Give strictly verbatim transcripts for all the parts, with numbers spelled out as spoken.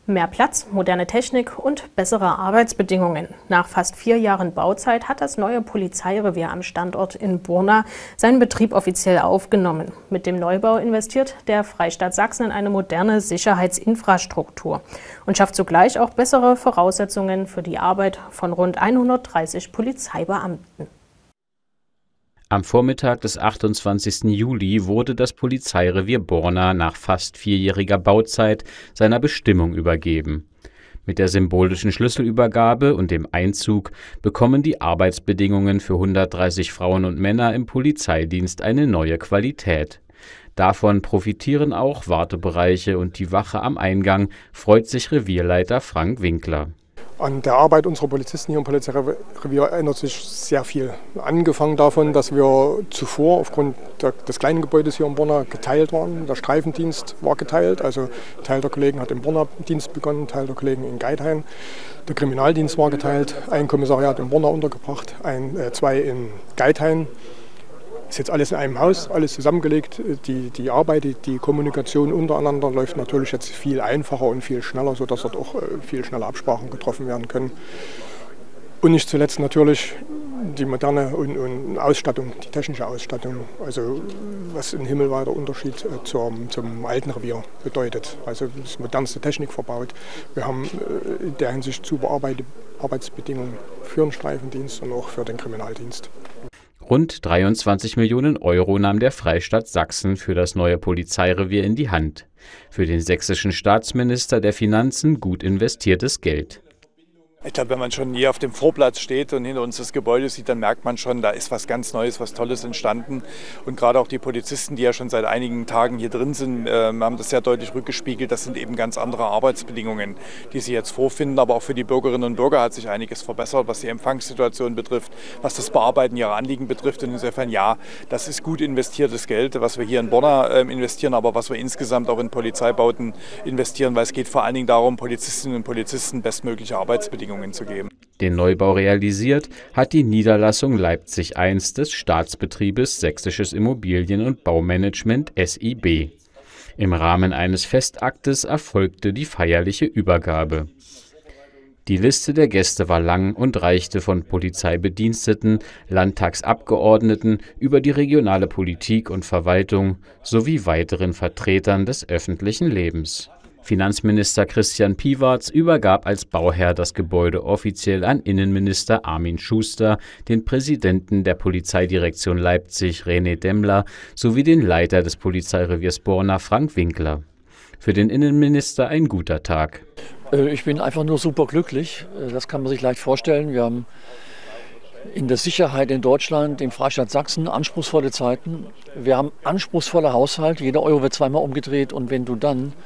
Mehr Platz, moderne Technik und bessere Arbeitsbedingungen. Nach fast vier Jahren Bauzeit hat das neue Polizeirevier am Standort in Borna seinen Betrieb offiziell aufgenommen. Mit dem Neubau investiert der Freistaat Sachsen in eine moderne Sicherheitsinfrastruktur und schafft zugleich auch bessere Voraussetzungen für die Arbeit von rund hundertdreißig Polizeibeamten. Am Vormittag des achtundzwanzigsten Juli wurde das Polizeirevier Borna nach fast vierjähriger Bauzeit seiner Bestimmung übergeben. Mit der symbolischen Schlüsselübergabe und dem Einzug bekommen die Arbeitsbedingungen für hundertdreißig Frauen und Männer im Polizeidienst eine neue Qualität. Davon profitieren auch Wartebereiche und die Wache am Eingang, freut sich Revierleiter Frank Winkler. An der Arbeit unserer Polizisten hier im Polizeirevier ändert sich sehr viel. Angefangen davon, dass wir zuvor aufgrund der, des kleinen Gebäudes hier in Borna geteilt waren. Der Streifendienst war geteilt, also ein Teil der Kollegen hat im Borna Dienst begonnen, ein Teil der Kollegen in Geithain. Der Kriminaldienst war geteilt, ein Kommissariat in Borna untergebracht, ein, äh, zwei in Geithain. Ist jetzt alles in einem Haus, alles zusammengelegt. Die, die Arbeit, die, die Kommunikation untereinander läuft natürlich jetzt viel einfacher und viel schneller, sodass dort auch viel schneller Absprachen getroffen werden können. Und nicht zuletzt natürlich die moderne und, und Ausstattung, die technische Ausstattung, also was ein himmelweiter Unterschied zum, zum alten Revier bedeutet. Also es ist modernste Technik verbaut. Wir haben in der Hinsicht super Arbeitsbedingungen für den Streifendienst und auch für den Kriminaldienst. Rund dreiundzwanzig Millionen Euro nahm der Freistaat Sachsen für das neue Polizeirevier in die Hand. Für den sächsischen Staatsminister der Finanzen gut investiertes Geld. Ich glaube, wenn man schon hier auf dem Vorplatz steht und hinter uns das Gebäude sieht, dann merkt man schon, da ist was ganz Neues, was Tolles entstanden. Und gerade auch die Polizisten, die ja schon seit einigen Tagen hier drin sind, äh, haben das sehr deutlich rückgespiegelt. Das sind eben ganz andere Arbeitsbedingungen, die sie jetzt vorfinden. Aber auch für die Bürgerinnen und Bürger hat sich einiges verbessert, was die Empfangssituation betrifft, was das Bearbeiten ihrer Anliegen betrifft. Und insofern, ja, das ist gut investiertes Geld, was wir hier in Borna äh, investieren, aber was wir insgesamt auch in Polizeibauten investieren, weil es geht vor allen Dingen darum, Polizistinnen und Polizisten bestmögliche Arbeitsbedingungen zu geben. Den Neubau realisiert hat die Niederlassung Leipzig eins des Staatsbetriebes Sächsisches Immobilien- und Baumanagement S I B. Im Rahmen eines Festaktes erfolgte die feierliche Übergabe. Die Liste der Gäste war lang und reichte von Polizeibediensteten, Landtagsabgeordneten über die regionale Politik und Verwaltung sowie weiteren Vertretern des öffentlichen Lebens. Finanzminister Christian Piwarz übergab als Bauherr das Gebäude offiziell an Innenminister Armin Schuster, den Präsidenten der Polizeidirektion Leipzig René Demmler sowie den Leiter des Polizeireviers Borna Frank Winkler. Für den Innenminister ein guter Tag. Ich bin einfach nur super glücklich. Das kann man sich leicht vorstellen. Wir haben in der Sicherheit in Deutschland, im Freistaat Sachsen, anspruchsvolle Zeiten. Wir haben anspruchsvolle Haushalte. Jeder Euro wird zweimal umgedreht. Und wenn du dann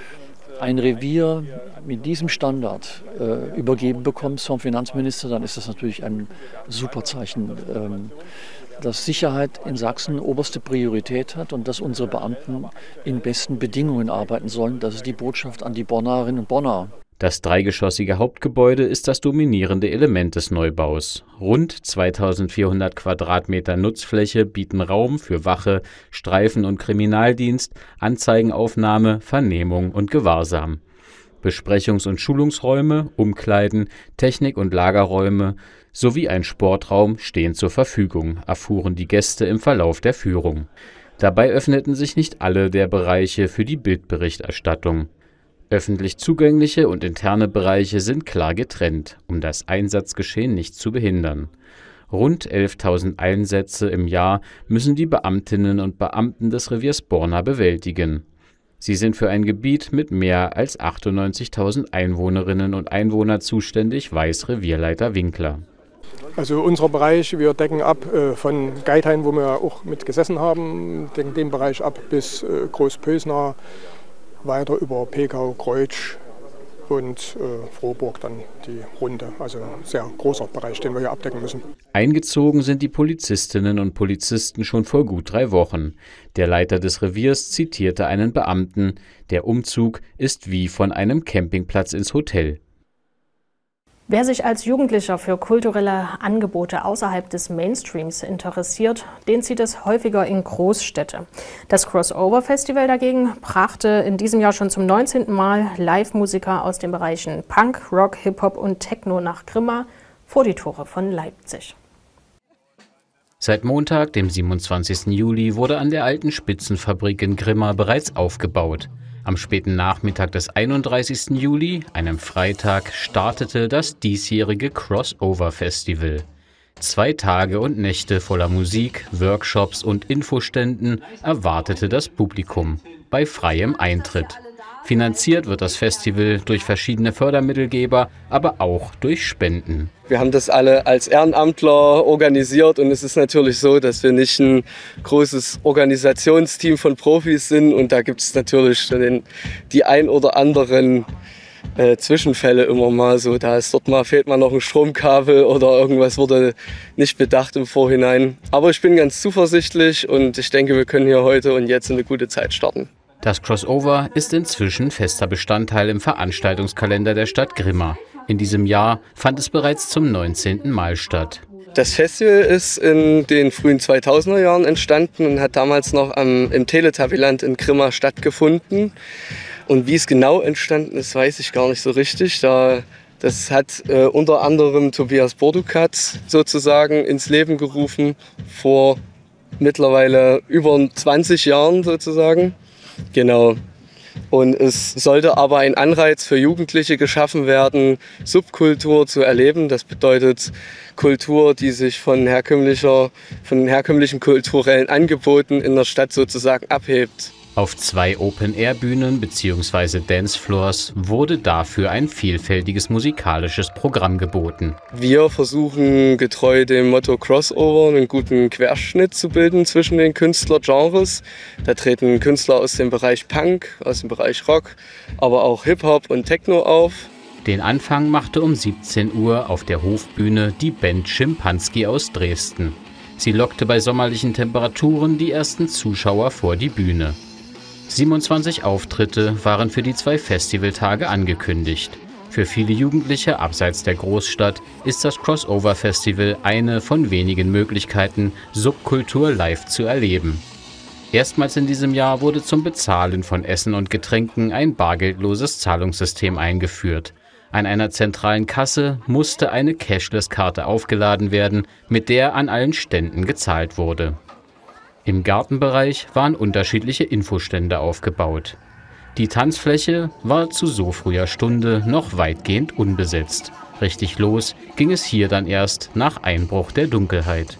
ein Revier mit diesem Standard äh, übergeben bekommst vom Finanzminister, dann ist das natürlich ein super Zeichen, ähm, dass Sicherheit in Sachsen oberste Priorität hat und dass unsere Beamten in besten Bedingungen arbeiten sollen. Das ist die Botschaft an die Bornerinnen und Borner. Das dreigeschossige Hauptgebäude ist das dominierende Element des Neubaus. Rund zweitausendvierhundert Quadratmeter Nutzfläche bieten Raum für Wache, Streifen- und Kriminaldienst, Anzeigenaufnahme, Vernehmung und Gewahrsam. Besprechungs- und Schulungsräume, Umkleiden, Technik- und Lagerräume sowie ein Sportraum stehen zur Verfügung, erfuhren die Gäste im Verlauf der Führung. Dabei öffneten sich nicht alle der Bereiche für die Bildberichterstattung. Öffentlich zugängliche und interne Bereiche sind klar getrennt, um das Einsatzgeschehen nicht zu behindern. Rund elftausend Einsätze im Jahr müssen die Beamtinnen und Beamten des Reviers Borna bewältigen. Sie sind für ein Gebiet mit mehr als achtundneunzigtausend Einwohnerinnen und Einwohnern zuständig, weiß Revierleiter Winkler. Also unser Bereich, wir decken ab äh, von Geithain, wo wir auch mit gesessen haben, decken den Bereich ab bis äh, Großpösna, weiter über Pekau, Kreutsch und äh, Frohburg dann die Runde. Also ein sehr großer Bereich, den wir hier abdecken müssen. Eingezogen sind die Polizistinnen und Polizisten schon vor gut drei Wochen. Der Leiter des Reviers zitierte einen Beamten: Der Umzug ist wie von einem Campingplatz ins Hotel. Wer sich als Jugendlicher für kulturelle Angebote außerhalb des Mainstreams interessiert, den zieht es häufiger in Großstädte. Das Crossover Festival dagegen brachte in diesem Jahr schon zum neunzehnten Mal Live-Musiker aus den Bereichen Punk, Rock, Hip-Hop und Techno nach Grimma vor die Tore von Leipzig. Seit Montag, dem siebenundzwanzigsten Juli, wurde an der alten Spitzenfabrik in Grimma bereits aufgebaut. Am späten Nachmittag des einunddreißigsten Juli, einem Freitag, startete das diesjährige Crossover Festival. Zwei Tage und Nächte voller Musik, Workshops und Infoständen erwartete das Publikum bei freiem Eintritt. Finanziert wird das Festival durch verschiedene Fördermittelgeber, aber auch durch Spenden. Wir haben das alle als Ehrenamtler organisiert und es ist natürlich so, dass wir nicht ein großes Organisationsteam von Profis sind und da gibt es natürlich den, die ein oder anderen äh, Zwischenfälle immer mal so. Da ist dort mal, fehlt mal noch ein Stromkabel oder irgendwas wurde nicht bedacht im Vorhinein. Aber ich bin ganz zuversichtlich und ich denke, wir können hier heute und jetzt eine gute Zeit starten. Das Crossover ist inzwischen fester Bestandteil im Veranstaltungskalender der Stadt Grimma. In diesem Jahr fand es bereits zum neunzehnten Mal statt. Das Festival ist in den frühen zweitausender Jahren entstanden und hat damals noch am, im Teletabiland in Grimma stattgefunden. Und wie es genau entstanden ist, weiß ich gar nicht so richtig. Da, das hat äh, unter anderem Tobias Bordukat sozusagen ins Leben gerufen, vor mittlerweile über zwanzig Jahren sozusagen. Genau. Und es sollte aber ein Anreiz für Jugendliche geschaffen werden, Subkultur zu erleben. Das bedeutet Kultur, die sich von herkömmlicher, von herkömmlichen kulturellen Angeboten in der Stadt sozusagen abhebt. Auf zwei Open-Air-Bühnen bzw. Dancefloors wurde dafür ein vielfältiges musikalisches Programm geboten. Wir versuchen getreu dem Motto Crossover einen guten Querschnitt zu bilden zwischen den Künstlergenres. Da treten Künstler aus dem Bereich Punk, aus dem Bereich Rock, aber auch Hip-Hop und Techno auf. Den Anfang machte um siebzehn Uhr auf der Hofbühne die Band Schimpanski aus Dresden. Sie lockte bei sommerlichen Temperaturen die ersten Zuschauer vor die Bühne. siebenundzwanzig Auftritte waren für die zwei Festivaltage angekündigt. Für viele Jugendliche abseits der Großstadt ist das Crossover Festival eine von wenigen Möglichkeiten, Subkultur live zu erleben. Erstmals in diesem Jahr wurde zum Bezahlen von Essen und Getränken ein bargeldloses Zahlungssystem eingeführt. An einer zentralen Kasse musste eine Cashless-Karte aufgeladen werden, mit der an allen Ständen gezahlt wurde. Im Gartenbereich waren unterschiedliche Infostände aufgebaut. Die Tanzfläche war zu so früher Stunde noch weitgehend unbesetzt. Richtig los ging es hier dann erst nach Einbruch der Dunkelheit.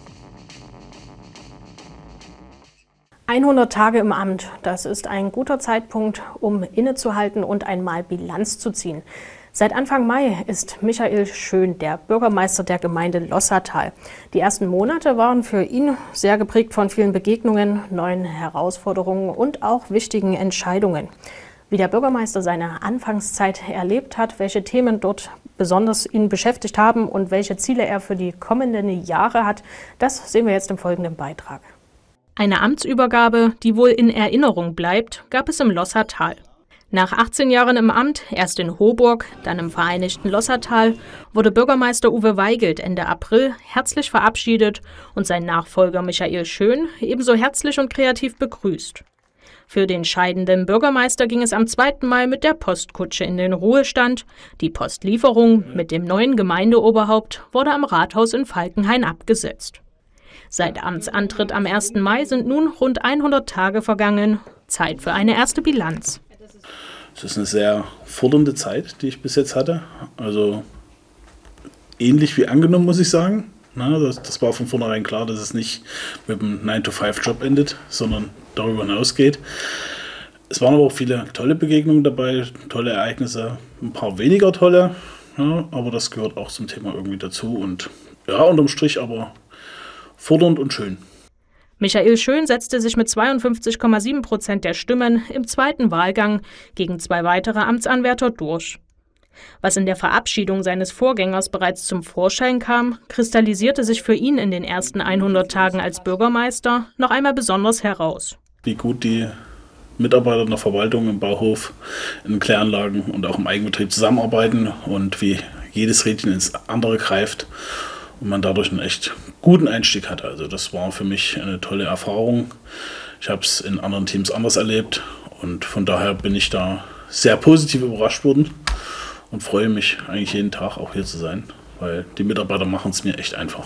hundert Tage im Amt, das ist ein guter Zeitpunkt, um innezuhalten und einmal Bilanz zu ziehen. Seit Anfang Mai ist Michael Schön der Bürgermeister der Gemeinde Lossatal. Die ersten Monate waren für ihn sehr geprägt von vielen Begegnungen, neuen Herausforderungen und auch wichtigen Entscheidungen. Wie der Bürgermeister seine Anfangszeit erlebt hat, welche Themen dort besonders ihn beschäftigt haben und welche Ziele er für die kommenden Jahre hat, das sehen wir jetzt im folgenden Beitrag. Eine Amtsübergabe, die wohl in Erinnerung bleibt, gab es im Lossatal. Nach achtzehn Jahren im Amt, erst in Hoburg, dann im vereinigten Lossatal, wurde Bürgermeister Uwe Weigelt Ende April herzlich verabschiedet und sein Nachfolger Michael Schön ebenso herzlich und kreativ begrüßt. Für den scheidenden Bürgermeister ging es am zweiten Mai mit der Postkutsche in den Ruhestand. Die Postlieferung mit dem neuen Gemeindeoberhaupt wurde am Rathaus in Falkenhain abgesetzt. Seit Amtsantritt am ersten Mai sind nun rund hundert Tage vergangen. Zeit für eine erste Bilanz. Es ist eine sehr fordernde Zeit, die ich bis jetzt hatte. Also ähnlich wie angenommen, muss ich sagen. Na, das, das war von vornherein klar, dass es nicht mit einem nine to five Job endet, sondern darüber hinausgeht. Es waren aber auch viele tolle Begegnungen dabei, tolle Ereignisse, ein paar weniger tolle. Ja, aber das gehört auch zum Thema irgendwie dazu. Und ja, unterm Strich aber fordernd und schön. Michael Schön setzte sich mit zweiundfünfzig Komma sieben Prozent der Stimmen im zweiten Wahlgang gegen zwei weitere Amtsanwärter durch. Was in der Verabschiedung seines Vorgängers bereits zum Vorschein kam, kristallisierte sich für ihn in den ersten hundert Tagen als Bürgermeister noch einmal besonders heraus. Wie gut die Mitarbeiter in der Verwaltung, im Bauhof, in Kläranlagen und auch im Eigenbetrieb zusammenarbeiten und wie jedes Rädchen ins andere greift und man dadurch einen echt guten Einstieg hat. Also das war für mich eine tolle Erfahrung. Ich habe es in anderen Teams anders erlebt und von daher bin ich da sehr positiv überrascht worden und freue mich eigentlich jeden Tag auch hier zu sein, weil die Mitarbeiter machen es mir echt einfach.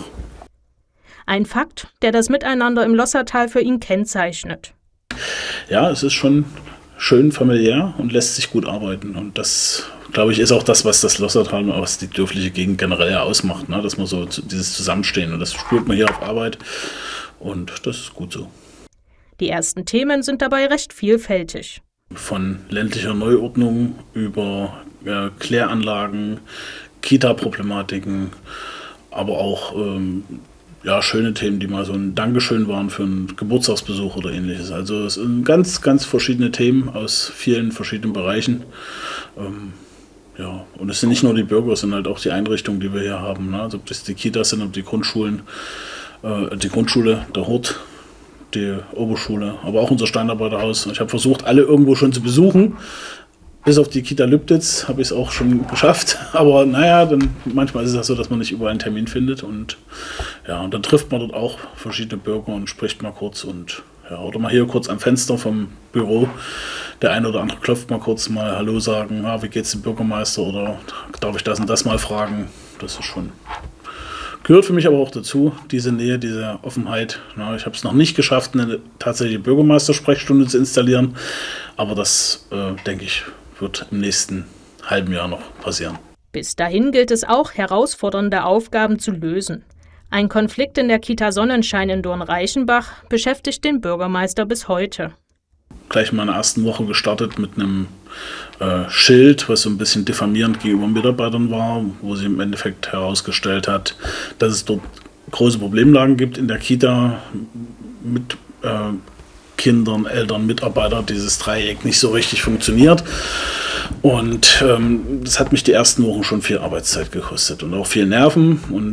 Ein Fakt, der das Miteinander im Lossertal für ihn kennzeichnet. Ja, es ist schon schön familiär und lässt sich gut arbeiten. Und das, glaube ich, ist auch das, was das Lossertal, was die dörfliche Gegend generell ausmacht, ne? Dass man so dieses Zusammenstehen, und das spürt man hier auf Arbeit und das ist gut so. Die ersten Themen sind dabei recht vielfältig. Von ländlicher Neuordnung über äh, Kläranlagen, Kita-Problematiken, aber auch ähm, ja, schöne Themen, die mal so ein Dankeschön waren für einen Geburtstagsbesuch oder ähnliches. Also es sind ganz, ganz verschiedene Themen aus vielen verschiedenen Bereichen. Ähm, ja, und es sind nicht nur die Bürger, es sind halt auch die Einrichtungen, die wir hier haben. Ne? Also ob das die Kitas sind, ob die Grundschulen, äh, die Grundschule, der Hort, die Oberschule, aber auch unser Steinarbeiterhaus. Ich habe versucht, alle irgendwo schon zu besuchen. Bis auf die Kita Lübditz habe ich es auch schon geschafft. Aber naja, dann manchmal ist es ja so, dass man nicht überall einen Termin findet. Und ja, und dann trifft man dort auch verschiedene Bürger und spricht mal kurz. Und ja, oder mal hier kurz am Fenster vom Büro. Der eine oder andere klopft mal kurz, mal Hallo sagen. Ah, wie geht's dem Bürgermeister? Oder darf ich das und das mal fragen? Das ist schon... Gehört für mich aber auch dazu, diese Nähe, diese Offenheit. Na, ich habe es noch nicht geschafft, eine tatsächliche Bürgermeistersprechstunde zu installieren. Aber das, äh, denke ich, wird im nächsten halben Jahr noch passieren. Bis dahin gilt es auch, herausfordernde Aufgaben zu lösen. Ein Konflikt in der Kita Sonnenschein in Dornreichenbach beschäftigt den Bürgermeister bis heute. Gleich in meiner ersten Woche gestartet mit einem äh, Schild, was so ein bisschen diffamierend gegenüber Mitarbeitern war, wo sie im Endeffekt herausgestellt hat, dass es dort große Problemlagen gibt in der Kita mit äh, Kindern, Eltern, Mitarbeitern, dieses Dreieck nicht so richtig funktioniert. Und ähm, das hat mich die ersten Wochen schon viel Arbeitszeit gekostet und auch viel Nerven. Und